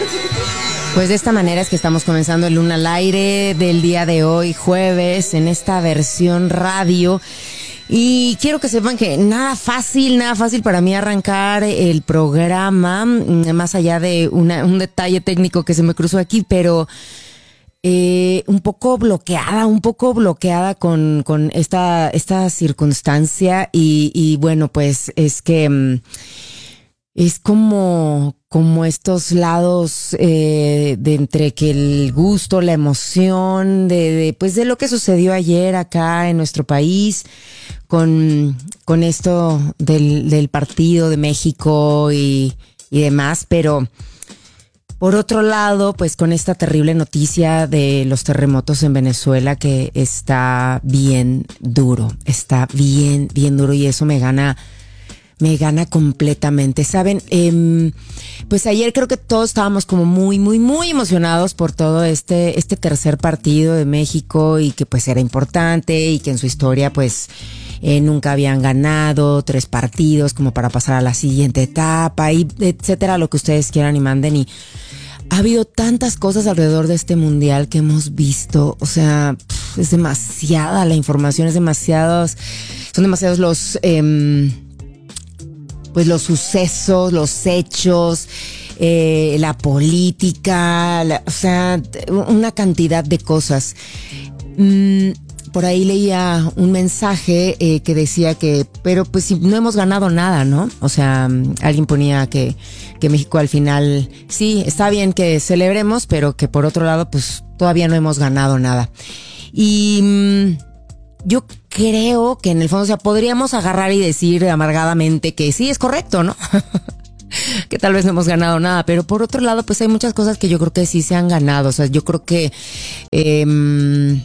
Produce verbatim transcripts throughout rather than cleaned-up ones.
Pues de esta manera es que estamos comenzando el Luna al Aire del día de hoy, jueves, en esta versión radio. Y quiero que sepan que nada fácil, nada fácil para mí arrancar el programa, más allá de una, un detalle técnico que se me cruzó aquí, pero eh, un poco bloqueada, un poco bloqueada con, con esta, esta circunstancia. Y, y bueno, pues es que es como, como estos lados eh, de entre que el gusto, la emoción de, de, pues de lo que sucedió ayer acá en nuestro país con, con esto del, del partido de México y, y demás, pero por otro lado, pues con esta terrible noticia de los terremotos en Venezuela que está bien duro, está bien, bien duro y eso me gana Me gana completamente. Saben, eh, pues ayer creo que todos estábamos como muy, muy, muy emocionados por todo este, este tercer partido de México y que pues era importante y que en su historia pues eh, nunca habían ganado tres partidos como para pasar a la siguiente etapa y etcétera, lo que ustedes quieran y manden. Y ha habido tantas cosas alrededor de este mundial que hemos visto, o sea, pff, es demasiada la información, es demasiados, son demasiados los... Eh, pues los sucesos, los hechos, eh, la política, la, o sea, una cantidad de cosas. Mm, por ahí leía un mensaje eh, que decía que, pero pues si no hemos ganado nada, ¿no? O sea, alguien ponía que, que México al final, sí, está bien que celebremos, pero que por otro lado, pues todavía no hemos ganado nada. Y mm, yo creo que en el fondo, o sea, podríamos agarrar y decir amargadamente que sí, es correcto, ¿no? Que tal vez no hemos ganado nada, pero por otro lado, pues hay muchas cosas que yo creo que sí se han ganado. O sea, yo creo que eh,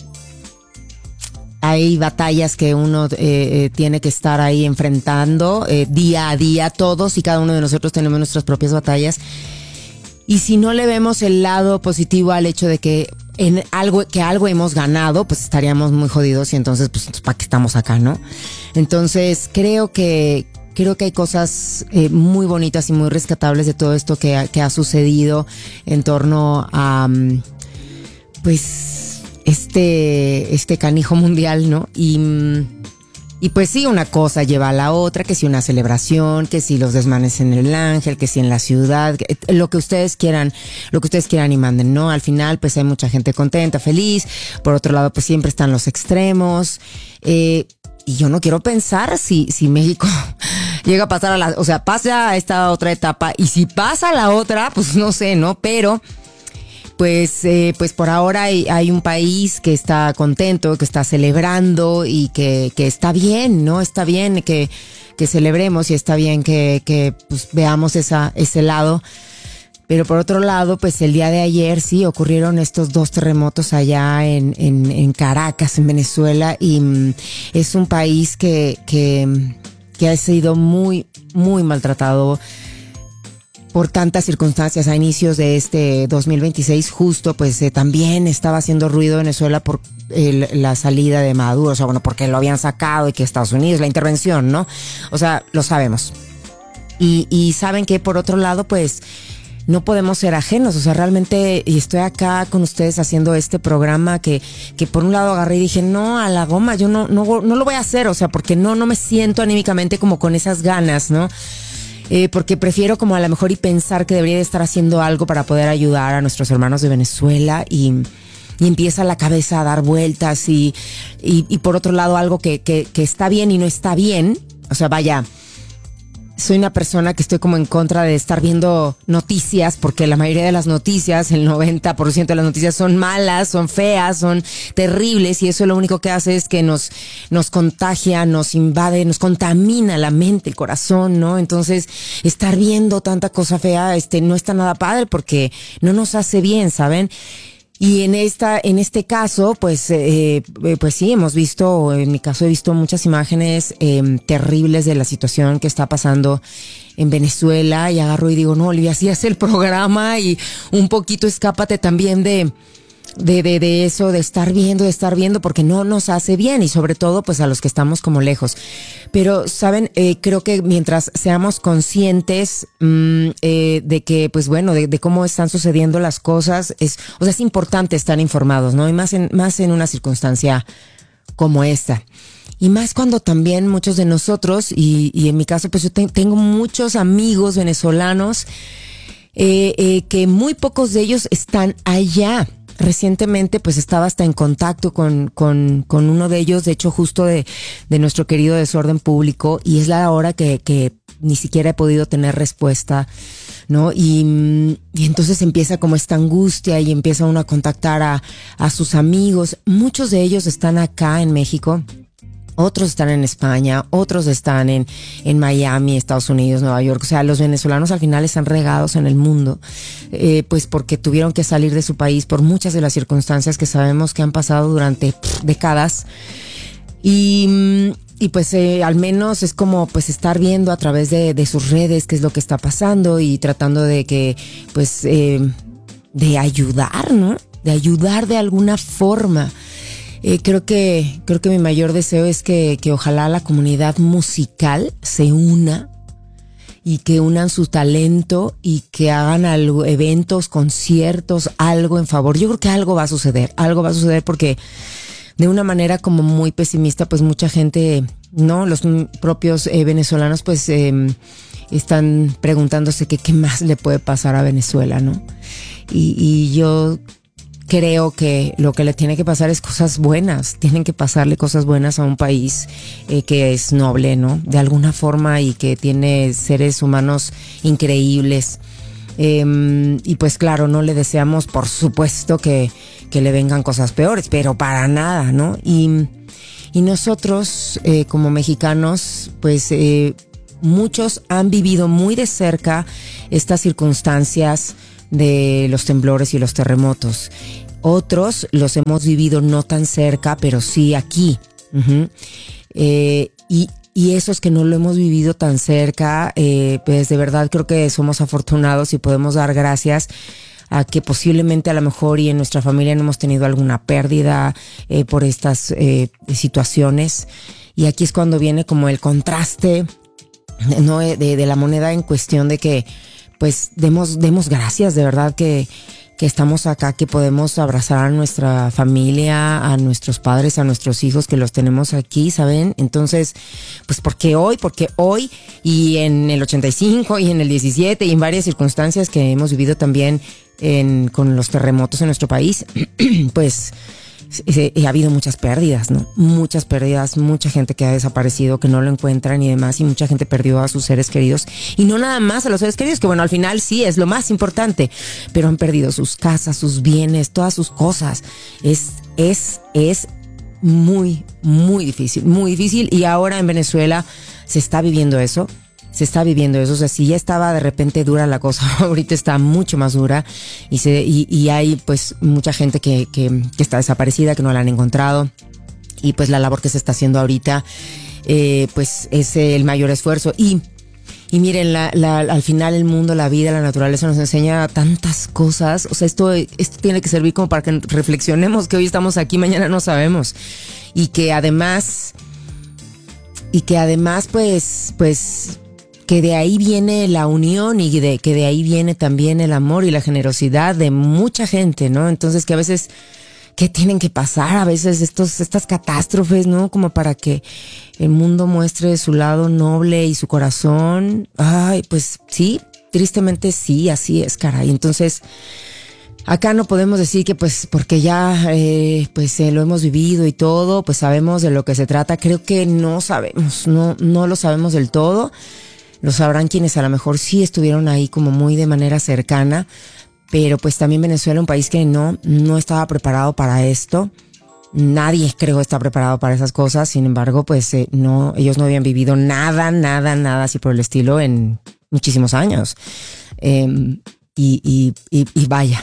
hay batallas que uno eh, tiene que estar ahí enfrentando eh, día a día, todos y cada uno de nosotros tenemos nuestras propias batallas. Y si no le vemos el lado positivo al hecho de que en algo que algo hemos ganado, pues estaríamos muy jodidos y entonces pues para qué estamos acá, ¿no? Entonces creo que creo que hay cosas eh, muy bonitas y muy rescatables de todo esto que ha, que ha sucedido en torno a pues este este canijo mundial, ¿no? Y Y pues sí, una cosa lleva a la otra, que si una celebración, que si los desmanes en el Ángel, que si en la ciudad, que, lo que ustedes quieran, lo que ustedes quieran y manden, ¿no? Al final, pues hay mucha gente contenta, feliz. Por otro lado, pues siempre están los extremos. Eh, y yo no quiero pensar si, si México llega a pasar a la, o sea, pasa a esta otra etapa. Y si pasa a la otra, pues no sé, ¿no? Pero Pues, eh, pues por ahora hay, hay un país que está contento, que está celebrando y que, que está bien, ¿no? Está bien que, que celebremos y está bien que, que pues, veamos esa, ese lado. Pero por otro lado, pues el día de ayer sí ocurrieron estos dos terremotos allá en, en, en Caracas, en Venezuela, y mm, es un país que, que, que ha sido muy, muy maltratado por tantas circunstancias. A inicios de este dos mil veintiséis, justo, pues eh, también estaba haciendo ruido Venezuela por el, la salida de Maduro, o sea, bueno, porque lo habían sacado y que Estados Unidos, la intervención, ¿no? O sea, lo sabemos. Y, y saben que por otro lado, pues, no podemos ser ajenos, o sea, realmente, y estoy acá con ustedes haciendo este programa que, que por un lado agarré y dije, no, a la goma, yo no, no, no lo voy a hacer, o sea, porque no, no me siento anímicamente como con esas ganas, ¿no? Eh, porque prefiero como a lo mejor y pensar que debería de estar haciendo algo para poder ayudar a nuestros hermanos de Venezuela y, y empieza la cabeza a dar vueltas y, y, y por otro lado algo que, que, que está bien y no está bien, o sea, vaya, soy una persona que estoy como en contra de estar viendo noticias, porque la mayoría de las noticias, el noventa por ciento de las noticias son malas, son feas, son terribles, y eso lo único que hace es que nos, nos contagia, nos invade, nos contamina la mente, el corazón, ¿no? Entonces, estar viendo tanta cosa fea, este, no está nada padre porque no nos hace bien, ¿saben? Y en esta, en este caso, pues, eh, pues sí, hemos visto, en mi caso he visto muchas imágenes eh, terribles de la situación que está pasando en Venezuela, y agarro y digo, no, Olivia, así es el programa, y un poquito escápate también de, de, de, de eso, de estar viendo, de estar viendo, porque no nos hace bien, y sobre todo pues a los que estamos como lejos. Pero, ¿saben? Eh, creo que mientras seamos conscientes mmm, eh, de que, pues bueno, de, de cómo están sucediendo las cosas, es, o sea, es importante estar informados, ¿no? Y más en, más en una circunstancia como esta. Y más cuando también muchos de nosotros, y, y en mi caso, pues yo te, tengo muchos amigos venezolanos, eh, eh, que muy pocos de ellos están allá. Recientemente pues estaba hasta en contacto con, con, con uno de ellos, de hecho justo de, de nuestro querido Desorden Público, y es la hora que, que ni siquiera he podido tener respuesta, ¿no? Y, y entonces empieza como esta angustia y empieza uno a contactar a, a sus amigos. Muchos de ellos están acá en México. Otros están en España, otros están en, en Miami, Estados Unidos, Nueva York. O sea, los venezolanos al final están regados en el mundo, eh, pues porque tuvieron que salir de su país por muchas de las circunstancias que sabemos que han pasado durante pff, décadas. Y, y pues eh, al menos es como pues estar viendo a través de, de sus redes qué es lo que está pasando y tratando de que, pues, eh, de ayudar, ¿no? De ayudar de alguna forma. Eh, creo que creo que mi mayor deseo es que, que ojalá la comunidad musical se una y que unan su talento y que hagan algo, eventos, conciertos, algo en favor. Yo creo que algo va a suceder, algo va a suceder porque de una manera como muy pesimista, pues mucha gente, no, los propios eh, venezolanos, pues eh, están preguntándose que qué más le puede pasar a Venezuela, ¿no? Y, y yo creo que lo que le tiene que pasar es cosas buenas, tienen que pasarle cosas buenas a un país eh, que es noble, ¿no? De alguna forma, y que tiene seres humanos increíbles. Eh, y pues claro, no le deseamos, por supuesto, que, que le vengan cosas peores, pero para nada, ¿no? Y, y nosotros, eh, como mexicanos, pues eh, muchos han vivido muy de cerca estas circunstancias de los temblores y los terremotos. Otros los hemos vivido no tan cerca, pero sí aquí. Uh-huh. Eh, y, y esos que no lo hemos vivido tan cerca, eh, pues de verdad creo que somos afortunados y podemos dar gracias a que posiblemente a lo mejor y en nuestra familia no hemos tenido alguna pérdida eh, por estas eh, situaciones. Y aquí es cuando viene como el contraste, ¿no? de, de la moneda, en cuestión de que pues demos, demos gracias, de verdad que, que estamos acá, que podemos abrazar a nuestra familia, a nuestros padres, a nuestros hijos, que los tenemos aquí, ¿saben? Entonces, pues porque hoy, porque hoy y en el ochenta y cinco y en el diecisiete y en varias circunstancias que hemos vivido también en, con los terremotos en nuestro país, pues eh, ha habido muchas pérdidas, ¿no? Muchas pérdidas, mucha gente que ha desaparecido, que no lo encuentran y demás, y mucha gente perdió a sus seres queridos, y no nada más a los seres queridos, que bueno, al final sí es lo más importante, pero han perdido sus casas, sus bienes, todas sus cosas. Es, es, es muy, muy difícil, muy difícil, y ahora en Venezuela se está viviendo eso. Se está viviendo eso, o sea, si ya estaba de repente dura la cosa, ahorita está mucho más dura, y se y, y hay pues mucha gente que, que, que está desaparecida, que no la han encontrado, y pues la labor que se está haciendo ahorita, eh, pues es el mayor esfuerzo. Y, y miren, la, la, al final el mundo, la vida, la naturaleza nos enseña tantas cosas, o sea, esto, esto tiene que servir como para que reflexionemos que hoy estamos aquí, mañana no sabemos, y que además, y que además pues, pues, que de ahí viene la unión, y de que de ahí viene también el amor y la generosidad de mucha gente, ¿no? Entonces, que a veces, ¿qué tienen que pasar? A veces estos, estas catástrofes, ¿no? Como para que el mundo muestre su lado noble y su corazón. Ay, pues sí, tristemente sí, así es, caray. Entonces, acá no podemos decir que pues porque ya eh, pues eh, lo hemos vivido y todo, pues sabemos de lo que se trata. Creo que no sabemos, no, no lo sabemos del todo. Lo sabrán quienes a lo mejor sí estuvieron ahí como muy de manera cercana, pero pues también Venezuela, un país que no, no estaba preparado para esto. Nadie, creo, está preparado para esas cosas. Sin embargo, pues eh, no, ellos no habían vivido nada, nada, nada así por el estilo en muchísimos años. Eh, y, y, y, y vaya,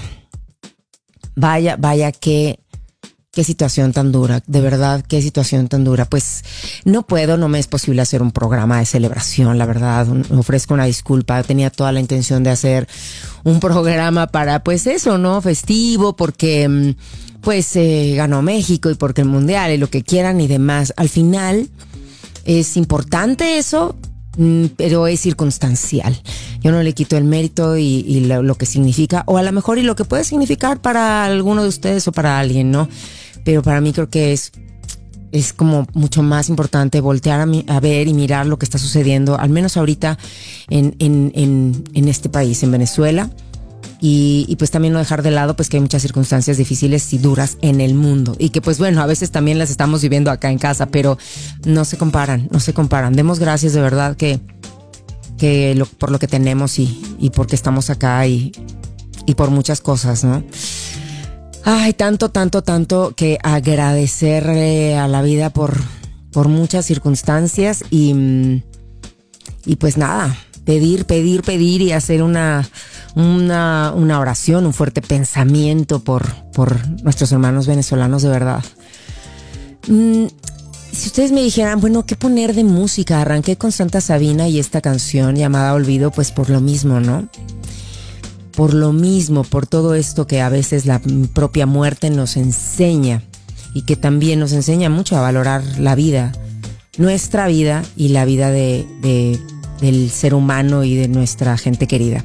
vaya, vaya que... Qué situación tan dura, de verdad, qué situación tan dura. Pues no puedo, no me es posible hacer un programa de celebración, la verdad, me ofrezco una disculpa. Tenía toda la intención de hacer un programa para, pues eso, ¿no? Festivo, porque pues eh, ganó México y porque el mundial y lo que quieran y demás. Al final es importante eso, pero es circunstancial. Yo no le quito el mérito y, y lo, lo que significa, o a lo mejor y lo que puede significar para alguno de ustedes o para alguien, ¿no? Pero para mí creo que es es como mucho más importante voltear a, mi, a ver y mirar lo que está sucediendo, al menos ahorita en, en, en, en este país, en Venezuela. Y, y pues también no dejar de lado pues que hay muchas circunstancias difíciles y duras en el mundo y que pues bueno, a veces también las estamos viviendo acá en casa, pero no se comparan, no se comparan. Demos gracias de verdad que, que lo, por lo que tenemos y, y porque estamos acá y, y por muchas cosas, ¿no? Ay, tanto, tanto, tanto que agradecerle a la vida por, por muchas circunstancias y, y pues nada, pedir, pedir, pedir y hacer una, una, una oración, un fuerte pensamiento por, por nuestros hermanos venezolanos de verdad. Mm, si ustedes me dijeran, bueno, ¿qué poner de música? Arranqué con Santa Sabina y esta canción llamada Olvido, pues por lo mismo, ¿no? Por lo mismo, por todo esto que a veces la propia muerte nos enseña y que también nos enseña mucho a valorar la vida, nuestra vida y la vida de, de, del ser humano y de nuestra gente querida.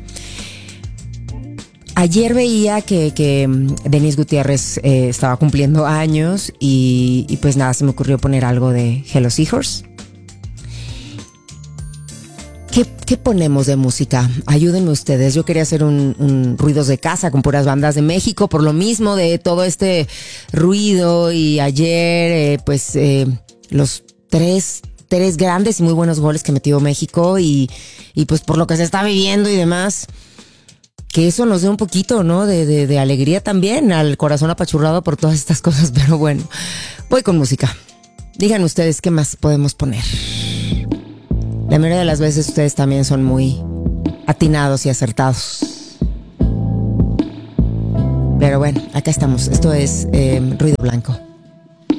Ayer veía que, que Denise Gutiérrez eh, estaba cumpliendo años y, y pues nada, se me ocurrió poner algo de Hello Seahorse. ¿Qué, ¿Qué ponemos de música? Ayúdenme ustedes. Yo quería hacer un, un ruidos de casa con puras bandas de México, por lo mismo de todo este ruido. Y ayer, eh, pues, eh, los tres, tres grandes y muy buenos goles que metió México y, y pues por lo que se está viviendo y demás, que eso nos dé un poquito, ¿no? De, de, de alegría también, al corazón apachurrado por todas estas cosas. Pero bueno, voy con música. Digan ustedes qué más podemos poner. La mayoría de las veces ustedes también son muy atinados y acertados. Pero bueno, acá estamos. Esto es eh, Ruido Blanco.